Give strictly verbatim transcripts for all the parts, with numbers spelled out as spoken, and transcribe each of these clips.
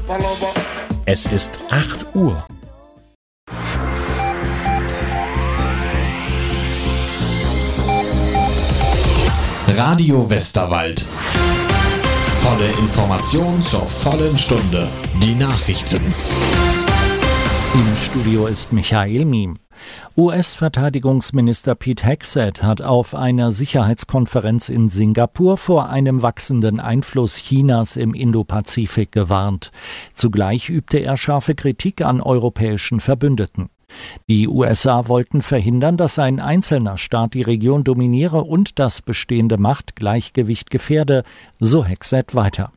Es ist acht Uhr. Radio Westerwald. Volle Information zur vollen Stunde. Die Nachrichten. Im Studio ist Michael Miem. U S-Verteidigungsminister Pete Hegseth hat auf einer Sicherheitskonferenz in Singapur vor einem wachsenden Einfluss Chinas im Indopazifik gewarnt. Zugleich übte er scharfe Kritik an europäischen Verbündeten. Die U S A wollten verhindern, dass ein einzelner Staat die Region dominiere und das bestehende Machtgleichgewicht gefährde, so Hegseth weiter.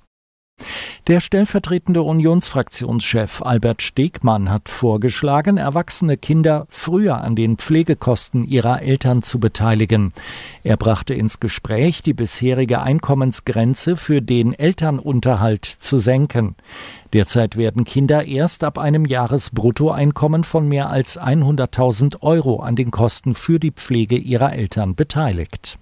Der stellvertretende Unionsfraktionschef Albert Stegmann hat vorgeschlagen, erwachsene Kinder früher an den Pflegekosten ihrer Eltern zu beteiligen. Er brachte ins Gespräch, die bisherige Einkommensgrenze für den Elternunterhalt zu senken. Derzeit werden Kinder erst ab einem Jahresbruttoeinkommen von mehr als hunderttausend Euro an den Kosten für die Pflege ihrer Eltern beteiligt.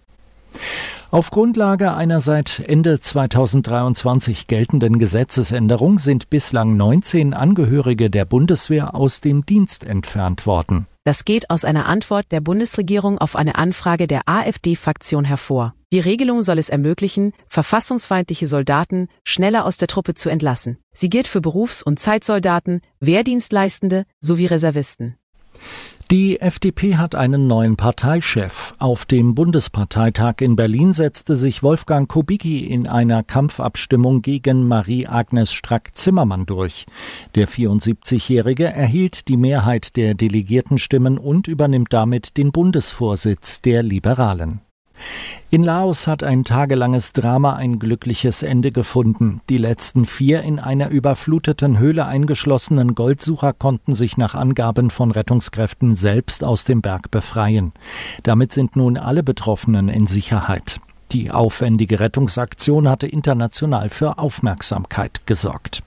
Auf Grundlage einer seit Ende zweitausenddreiundzwanzig geltenden Gesetzesänderung sind bislang neunzehn Angehörige der Bundeswehr aus dem Dienst entfernt worden. Das geht aus einer Antwort der Bundesregierung auf eine Anfrage der AfD-Fraktion hervor. Die Regelung soll es ermöglichen, verfassungsfeindliche Soldaten schneller aus der Truppe zu entlassen. Sie gilt für Berufs- und Zeitsoldaten, Wehrdienstleistende sowie Reservisten. Die F D P hat einen neuen Parteichef. Auf dem Bundesparteitag in Berlin setzte sich Wolfgang Kubicki in einer Kampfabstimmung gegen Marie-Agnes Strack-Zimmermann durch. Der vierundsiebzigjährige erhielt die Mehrheit der Delegiertenstimmen und übernimmt damit den Bundesvorsitz der Liberalen. In Laos hat ein tagelanges Drama ein glückliches Ende gefunden. Die letzten vier in einer überfluteten Höhle eingeschlossenen Goldsucher konnten sich nach Angaben von Rettungskräften selbst aus dem Berg befreien. Damit sind nun alle Betroffenen in Sicherheit. Die aufwendige Rettungsaktion hatte international für Aufmerksamkeit gesorgt.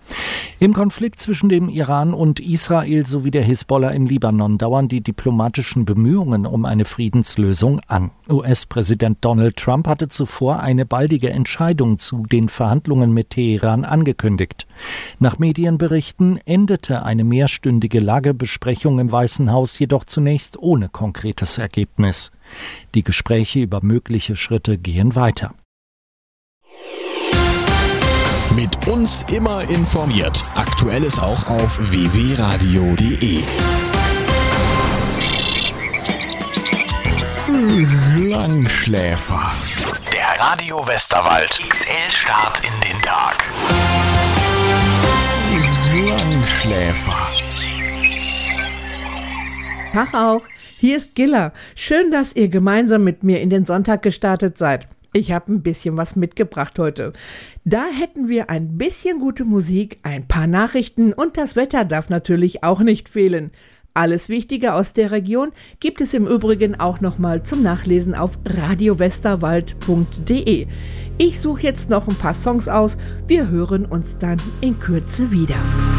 Im Konflikt zwischen dem Iran und Israel sowie der Hisbollah im Libanon dauern die diplomatischen Bemühungen um eine Friedenslösung an. U S-Präsident Donald Trump hatte zuvor eine baldige Entscheidung zu den Verhandlungen mit Teheran angekündigt. Nach Medienberichten endete eine mehrstündige Lagebesprechung im Weißen Haus jedoch zunächst ohne konkretes Ergebnis. Die Gespräche über mögliche Schritte gehen weiter. Mit uns immer informiert. Aktuelles auch auf w w radio punkt d e. Langschläfer. Der Radio Westerwald X L-Start in den Tag. Langschläfer. Tag auch, hier ist Gilla. Schön, dass ihr gemeinsam mit mir in den Sonntag gestartet seid. Ich habe ein bisschen was mitgebracht heute. Da hätten wir ein bisschen gute Musik, ein paar Nachrichten und das Wetter darf natürlich auch nicht fehlen. Alles Wichtige aus der Region gibt es im Übrigen auch nochmal zum Nachlesen auf radio westerwald punkt d e. Ich suche jetzt noch ein paar Songs aus. Wir hören uns dann in Kürze wieder.